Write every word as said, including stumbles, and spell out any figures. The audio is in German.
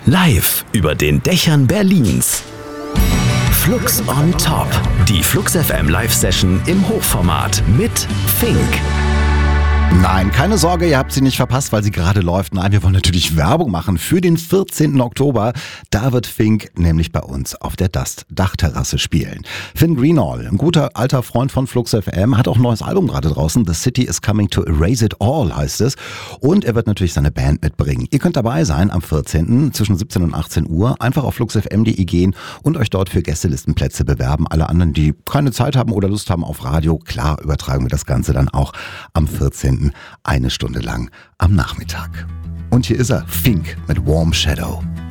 Live über den Dächern Berlins. Flux on Top. Die Flux F M Live-Session im Hochformat mit Fink. Nein, keine Sorge, ihr habt sie nicht verpasst, weil sie gerade läuft. Nein, wir wollen natürlich Werbung machen für den vierzehnten Oktober. Da wird Fink nämlich bei uns auf der Dust Dachterrasse spielen. Finn Greenall, ein guter alter Freund von Flux F M, hat auch ein neues Album gerade draußen. The City is Coming to Erase It All heißt es. Und er wird natürlich seine Band mitbringen. Ihr könnt dabei sein am vierzehnten zwischen siebzehn und achtzehn Uhr. Einfach auf flux f m punkt d e gehen und euch dort für Gästelistenplätze bewerben. Alle anderen, die keine Zeit haben oder Lust haben auf Radio, klar übertragen wir das Ganze dann auch am vierzehnten eine Stunde lang am Nachmittag. Und hier ist er, Fink mit Warm Shadow.